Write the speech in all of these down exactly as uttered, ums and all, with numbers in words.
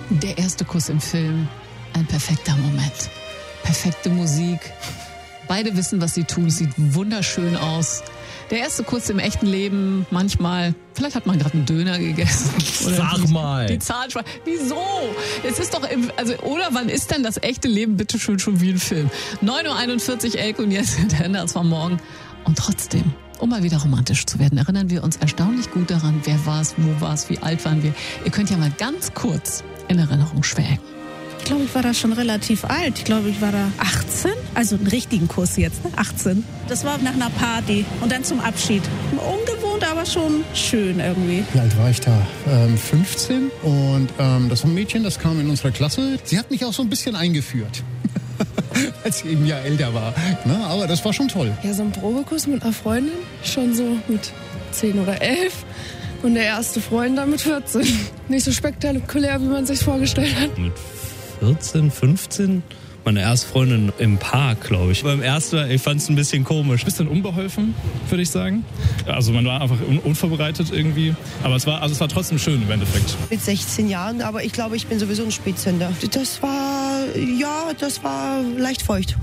Der erste Kuss im Film, ein perfekter Moment. Perfekte Musik. Beide wissen, was sie tun. Es sieht wunderschön aus. Der erste Kuss im echten Leben, manchmal, vielleicht hat man gerade einen Döner gegessen. Oder Sag die, mal. Die Zahl, wieso? Es ist doch, im, also, oder wann ist denn das echte Leben bitte schön schon wie ein Film? neun Uhr einundvierzig, Elke und jetzt der Henderz vom Morgen. Und trotzdem, um mal wieder romantisch zu werden, erinnern wir uns erstaunlich gut daran, wer war es, wo war es, wie alt waren wir. Ihr könnt ja mal ganz kurz in Erinnerung schwelgen. Ich glaube, ich war da schon relativ alt. Ich glaube, ich war da achtzehn. Also einen richtigen Kurs jetzt, ne? achtzehn. Das war nach einer Party und dann zum Abschied. Ungewohnt, aber schon schön irgendwie. Wie alt war ich da? Ähm, fünfzehn. Und ähm, das war ein Mädchen, das kam in unserer Klasse. Sie hat mich auch so ein bisschen eingeführt. Als ich eben ein Jahr älter war. Na, aber das war schon toll. Ja, so ein Probekuss mit einer Freundin. Schon so mit zehn oder elf. Und der erste Freund dann mit vierzehn. Nicht so spektakulär, wie man sich vorgestellt hat. Mit vierzehn, fünfzehn? Meine erste Freundin im Park, glaube ich. Beim ersten, ich fand es ein bisschen komisch. Ein bisschen unbeholfen, würde ich sagen. Also man war einfach un- unvorbereitet irgendwie. Aber es war, also es war trotzdem schön im Endeffekt. Mit sechzehn Jahren, aber ich glaube, ich bin sowieso ein Spätzünder. Das war, ja, das war leicht feucht.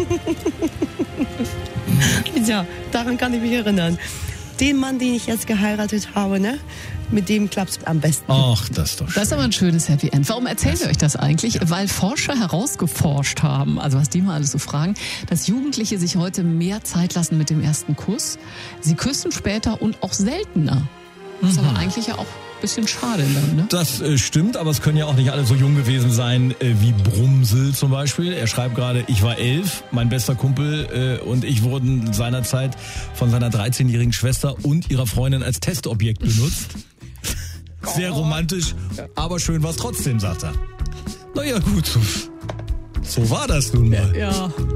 Ja, daran kann ich mich erinnern. Den Mann, den ich jetzt geheiratet habe, ne? Mit dem klappt's am besten. Ach, das ist doch schön. Das ist aber ein schönes Happy End. Warum erzählen wir euch das eigentlich? Ja. Weil Forscher herausgeforscht haben, also was die mal alles so fragen, dass Jugendliche sich heute mehr Zeit lassen mit dem ersten Kuss. Sie küssen später und auch seltener. Das ist Mhm. aber eigentlich ja auch ein bisschen schade dann, ne? Das äh, stimmt, aber es können ja auch nicht alle so jung gewesen sein äh, wie Brumsel zum Beispiel. Er schreibt gerade, ich war elf, mein bester Kumpel äh, und ich wurden seinerzeit von seiner dreizehnjährigen Schwester und ihrer Freundin als Testobjekt benutzt. Sehr romantisch, aber schön war's trotzdem, sagt er. Naja, gut, so, so war das nun mal. Ja.